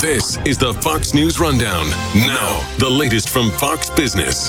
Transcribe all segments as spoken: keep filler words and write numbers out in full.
This is the Fox News Rundown. Now, the latest from Fox Business.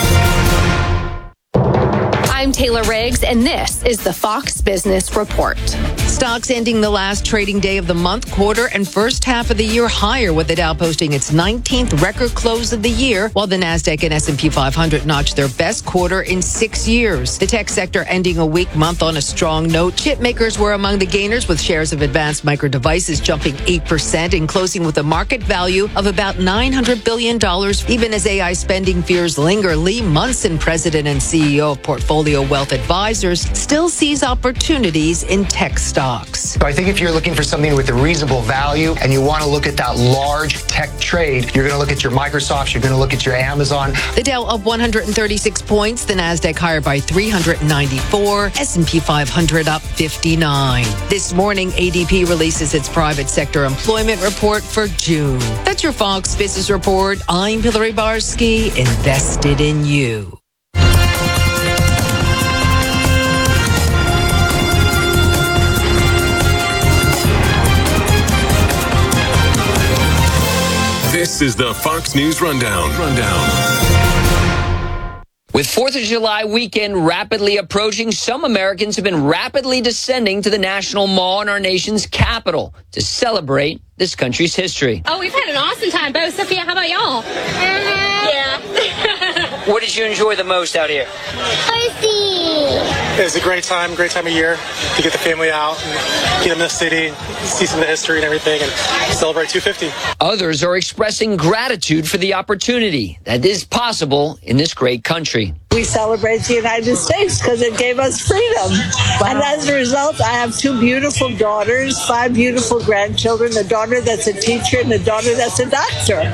I'm Taylor Riggs, and this is the Fox Business Report. Stocks ending the last trading day of the month, quarter, and first half of the year higher, with the Dow posting its nineteenth record close of the year, while the NASDAQ and S and P five hundred notched their best quarter in six years. The tech sector ending a weak month on a strong note. Chip makers were among the gainers, with shares of Advanced Micro Devices jumping eight percent and closing with a market value of about nine hundred billion dollars. Even as A I spending fears linger, Lee Munson, president and C E O of Portfolio Wealth Advisors, still sees opportunities in tech stocks. So I think if you're looking for something with a reasonable value and you want to look at that large tech trade, you're going to look at your Microsofts, you're going to look at your Amazon. The Dow up one hundred thirty-six points, the NASDAQ higher by three hundred ninety-four, S and P five hundred up fifty-nine. This morning, A D P releases its private sector employment report for June. That's your Fox Business Report. I'm Hillary Barsky, invested in you. This is the Fox News Rundown. Rundown. With fourth of July weekend rapidly approaching, some Americans have been rapidly descending to the National Mall in our nation's capital to celebrate this country's history. Oh, we've had an awesome time, Bo. Sophia, how about y'all? Uh-huh. Yeah. What did you enjoy the most out here? It was a great time, great time of year to get the family out and get them in the city, see some of the history and everything, and celebrate two fifty. Others are expressing gratitude for the opportunity that is possible in this great country. We celebrate the United States because it gave us freedom. Wow. And as a result, I have two beautiful daughters, five beautiful grandchildren, a daughter that's a teacher and a daughter that's a doctor.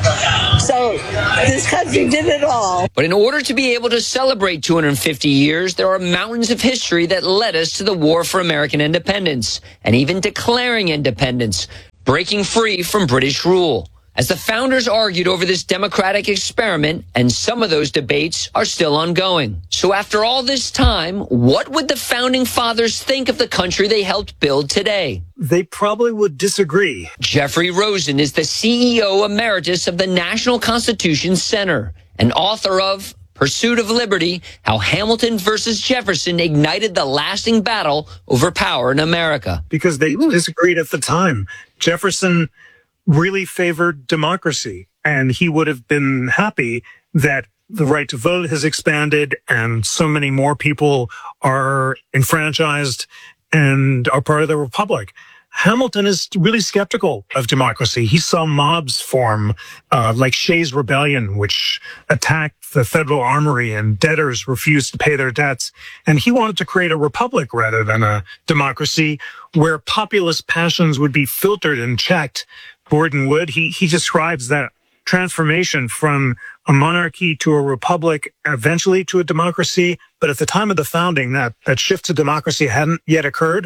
So this country did it all. But in order to be able to celebrate two hundred fifty years, there are mountains of history that led us to the War for American Independence and even declaring independence, breaking free from British rule. As the founders argued over this democratic experiment, and some of those debates are still ongoing. So after all this time, what would the founding fathers think of the country they helped build today? They probably would disagree. Jeffrey Rosen is the C E O emeritus of the National Constitution Center and author of Pursuit of Liberty, How Hamilton versus Jefferson Ignited the Lasting Battle Over Power in America. Because they disagreed at the time. Jefferson really favored democracy, and he would have been happy that the right to vote has expanded and so many more people are enfranchised and are part of the republic. Hamilton is really skeptical of democracy. He saw mobs form, uh, like Shays' Rebellion, which attacked the federal armory and debtors refused to pay their debts. And he wanted to create a republic rather than a democracy where populist passions would be filtered and checked. Gordon Wood, he, he describes that transformation from a monarchy to a republic, eventually to a democracy. But at the time of the founding, that, that shift to democracy hadn't yet occurred.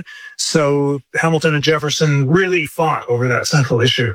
So Hamilton and Jefferson really fought over that central issue.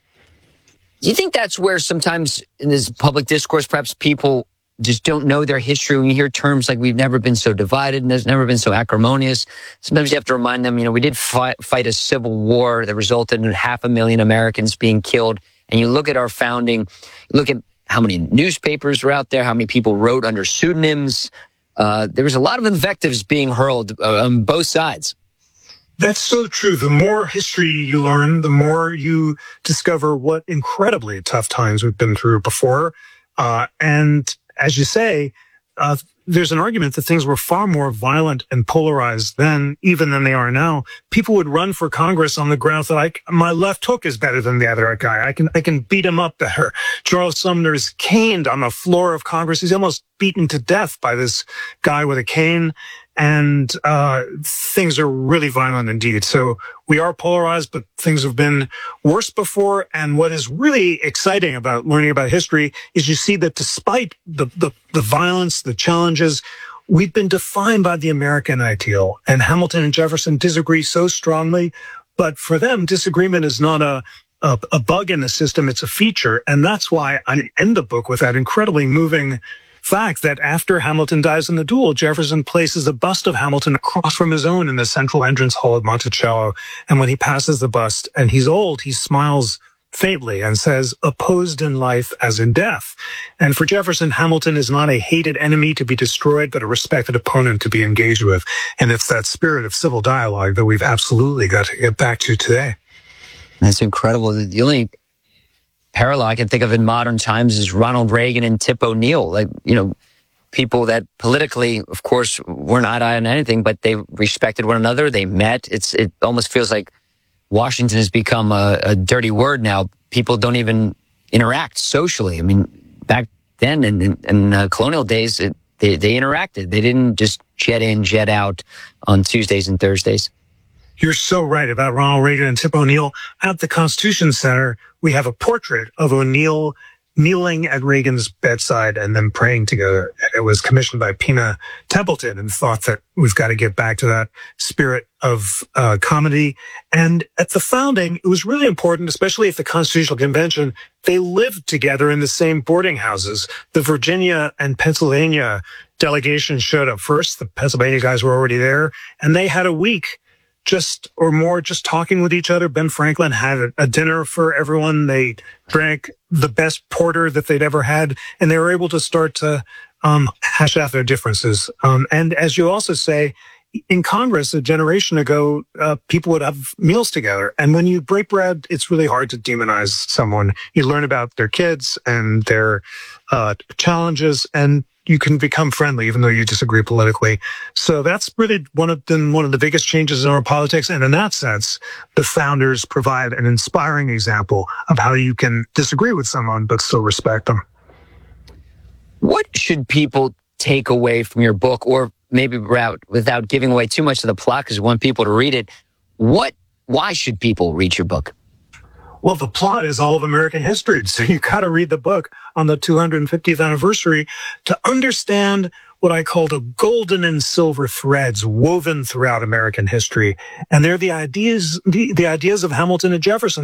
Do you think that's where sometimes in this public discourse, perhaps people just don't know their history? When you hear terms like we've never been so divided and there's never been so acrimonious, sometimes you have to remind them, you know, we did fight, fight a civil war that resulted in half a million Americans being killed. And you look at our founding, look at how many newspapers were out there, how many people wrote under pseudonyms. Uh, there was a lot of invectives being hurled uh, on both sides. That's so true. The more history you learn, the more you discover what incredibly tough times we've been through before. Uh, and as you say, uh, there's an argument that things were far more violent and polarized then, even than they are now. People would run for Congress on the grounds that I, my left hook is better than the other guy. I can, I can beat him up better. Charles Sumner's caned on the floor of Congress. He's almost beaten to death by this guy with a cane. And, uh, things are really violent indeed. So we are polarized, but things have been worse before. And what is really exciting about learning about history is you see that despite the, the, the violence, the challenges, we've been defined by the American ideal. And Hamilton and Jefferson disagree so strongly, but for them, disagreement is not a, a, a bug in the system. It's a feature. And that's why I end the book with that incredibly moving fact that after Hamilton dies in the duel, Jefferson places a bust of Hamilton across from his own in the central entrance hall of Monticello. And when he passes the bust and he's old, he smiles faintly and says, opposed in life as in death. And for Jefferson, Hamilton is not a hated enemy to be destroyed, but a respected opponent to be engaged with. And it's that spirit of civil dialogue that we've absolutely got to get back to today. That's incredible. The only parallel I can think of in modern times is Ronald Reagan and Tip O'Neill. Like, you know, people that politically, of course, were not on anything, but they respected one another. They met. It's, it almost feels like Washington has become a, a dirty word now. People don't even interact socially. I mean, back then in, in, in uh, colonial days, it, they, they interacted. They didn't just jet in, jet out on Tuesdays and Thursdays. You're so right about Ronald Reagan and Tip O'Neill. At the Constitution Center, we have a portrait of O'Neill kneeling at Reagan's bedside and then praying together. It was commissioned by Pina Templeton and thought that we've got to get back to that spirit of uh, comedy. And at the founding, it was really important, especially at the Constitutional Convention, they lived together in the same boarding houses. The Virginia and Pennsylvania delegation showed up first. The Pennsylvania guys were already there, and they had a week just or more just talking with each other. Ben Franklin had a, a dinner for everyone. They drank the best porter that they'd ever had, and they were able to start to um, hash out their differences. Um, and as you also say, in Congress a generation ago, uh, people would have meals together. And when you break bread, it's really hard to demonize someone. You learn about their kids and their uh, challenges, and you can become friendly even though you disagree politically. So that's really one of the, one of the biggest changes in our politics. And in that sense, the founders provide an inspiring example of how you can disagree with someone but still respect them. What should people take away from your book, or maybe without, without giving away too much of the plot because we want people to read it? What, why should people read your book? Well, the plot is all of American history. So you got to read the book on the two hundred fiftieth anniversary to understand what I call the golden and silver threads woven throughout American history. And they're the ideas, the, the ideas of Hamilton and Jefferson.